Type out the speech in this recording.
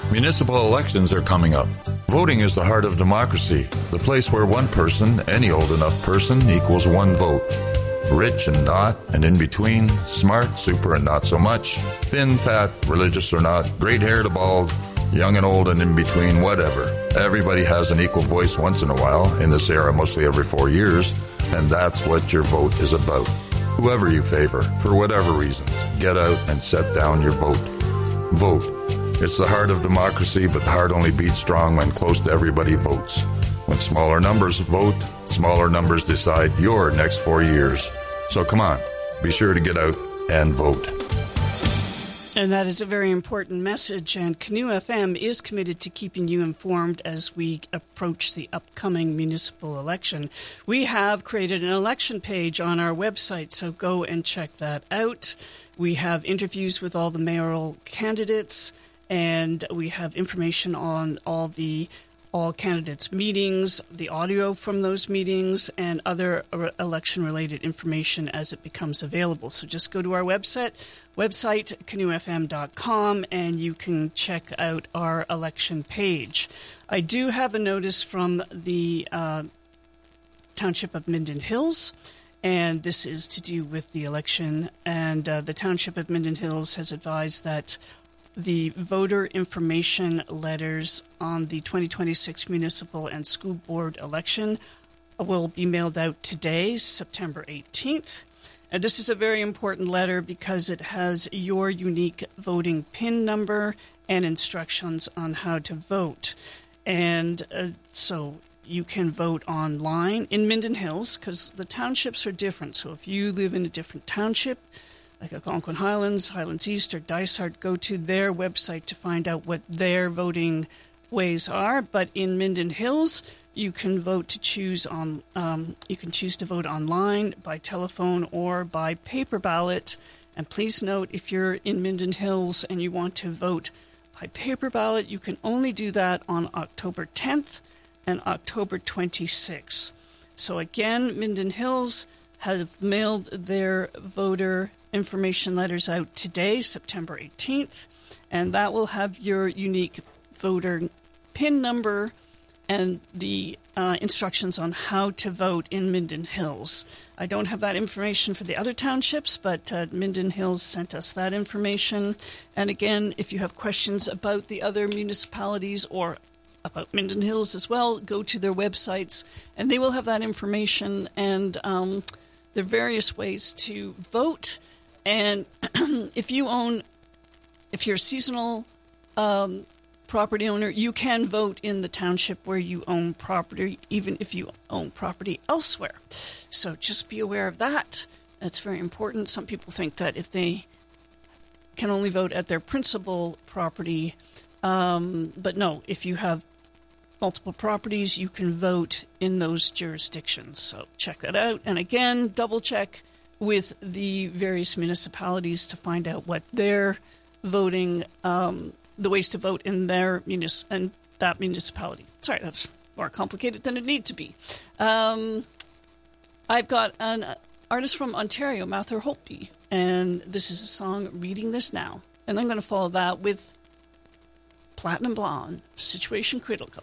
Municipal elections are coming up. Voting is the heart of democracy, the place where one person, any old enough person, equals one vote. Rich and not, and in between, smart, super and not so much, thin, fat, religious or not, great hair to bald, young and old and in between, whatever. Everybody has an equal voice once in a while, in this era mostly every 4 years, and that's what your vote is about. Whoever you favor, for whatever reasons, get out and set down your vote. Vote. It's the heart of democracy, but the heart only beats strong when close to everybody votes. When smaller numbers vote, smaller numbers decide your next 4 years. So come on, be sure to get out and vote. And that is a very important message, and Canoe FM is committed to keeping you informed as we approach the upcoming municipal election. We have created an election page on our website, so go and check that out. We have interviews with all the mayoral candidates, and we have information on all candidates' meetings, the audio from those meetings, and other election-related information as it becomes available. So just go to our website canoefm.com, and you can check out our election page. I do have a notice from the Township of Minden Hills, and this is to do with the election. And the Township of Minden Hills has advised that the voter information letters on the 2026 municipal and school board election will be mailed out today, September 18th. And this is a very important letter because it has your unique voting PIN number and instructions on how to vote. And so you can vote online in Minden Hills because the townships are different. So if you live in a different township, like Algonquin Highlands, Highlands East, or Dysart, go to their website to find out what their voting ways are. But in Minden Hills, you can vote to choose on. You can choose to vote online, by telephone, or by paper ballot. And please note, if you're in Minden Hills and you want to vote by paper ballot, you can only do that on October 10th and October 26th. So again, Minden Hills have mailed their voter information letters out today, September 18th, and that will have your unique voter PIN number and the instructions on how to vote in Minden Hills. I don't have that information for the other townships, but Minden Hills sent us that information. And again, if you have questions about the other municipalities or about Minden Hills as well, go to their websites, and they will have that information and there are various ways to vote. And if you're a seasonal property owner, you can vote in the township where you own property, even if you own property elsewhere. So just be aware of that. That's very important. Some people think that if they can only vote at their principal property, but no, if you have multiple properties, you can vote in those jurisdictions. So check that out. And again, double check with the various municipalities to find out what their voting, the ways to vote in their that municipality. Sorry, that's more complicated than it needs to be. I've got an artist from Ontario, Mather Holtby, and this is a song, Reading This Now. And I'm going to follow that with Platinum Blonde, Situation Critical.